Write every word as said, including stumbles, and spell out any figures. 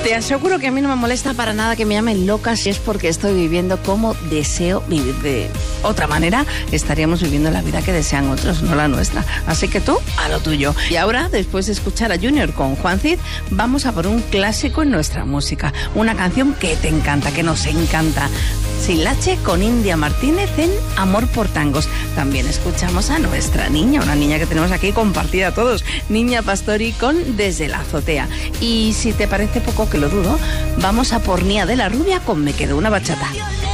Te aseguro que a mí no me molesta para nada que me llamen loca si es porque estoy viviendo como deseo vivir. De otra manera, estaríamos viviendo la vida que desean otros, no la nuestra. Así que tú, a lo tuyo. Y ahora, después de escuchar a Junior con Juan Cid, vamos a por un clásico en nuestra música. Una canción que te encanta, que nos encanta. Silache con India Martínez en Amor por Tangos. También escuchamos a nuestra niña, una niña que tenemos aquí compartida todos, Niña Pastori con Desde la Azotea. Y si te parece poco, que lo dudo, vamos a por Nia de la Rubia con Me Quedo una Bachata.